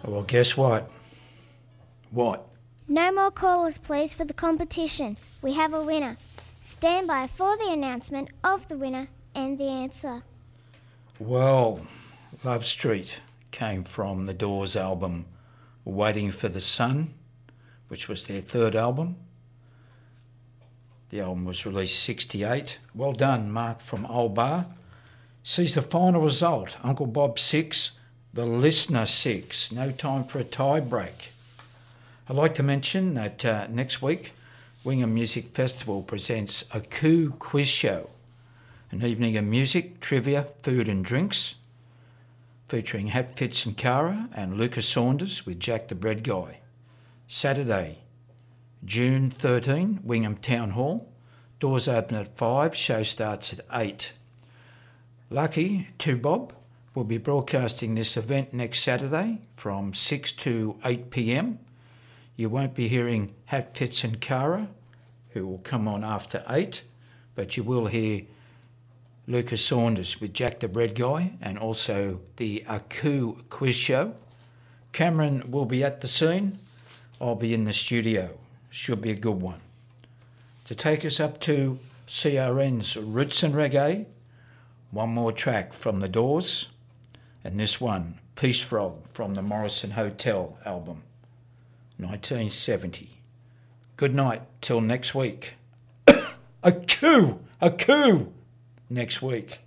Well, guess what? What? No more callers, please, for the competition. We have a winner. Stand by for the announcement of the winner and the answer. Well, Love Street came from the Doors album Waiting for the Sun, which was their third album. The album was released 68. Well done, Mark from Old Bar. Sees the final result. Uncle Bob 6, the listener 6. No time for a tie break. I'd like to mention that next week, Wingham Music Festival presents a Coup quiz show, an evening of music, trivia, food and drinks, featuring Hat Fitz and Cara and Lucas Saunders with Jack the Bread Guy. Saturday, June 13, Wingham Town Hall. Doors open at 5, show starts at 8. Lucky to Bob will be broadcasting this event next Saturday from 6 to 8 p.m. You won't be hearing Hat Fitz and Cara, who will come on after 8, but you will hear Lucas Saunders with Jack the Bread Guy and also the Aku quiz show. Cameron will be at the scene. I'll be in the studio. Should be a good one. To take us up to CRN's Roots and Reggae, one more track from The Doors, and this one, Peace Frog from the Morrison Hotel album, 1970. Good night till next week. A coup next week.